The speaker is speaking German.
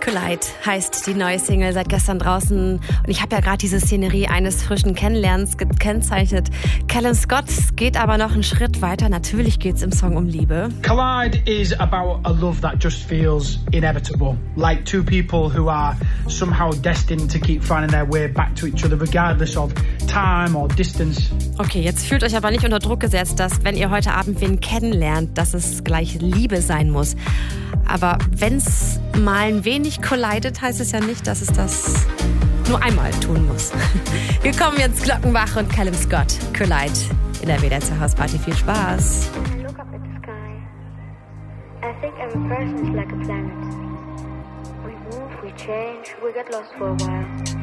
Collide heißt die neue Single, seit gestern draußen. Und ich habe ja gerade diese Szenerie eines frischen Kennenlernens gekennzeichnet. Callum Scott geht aber noch einen Schritt weiter. Natürlich geht es im Song um Liebe. Collide is about a love that just feels inevitable. Like two people who are somehow destined to keep finding their way back to each other regardless of time or distance. Okay, jetzt fühlt euch aber nicht unter Druck gesetzt, dass wenn ihr heute Abend wen kennenlernt, dass es gleich Liebe sein muss. Aber wenn es mal ein wenig collidet, heißt es ja nicht, dass es das nur einmal tun muss. Wir kommen jetzt Glockenbach und Callum Scott. Collide in der WDR zur Hausparty. Viel Spaß. Look up at the sky. I think every person is like a planet. We move, we change, we get lost for a while.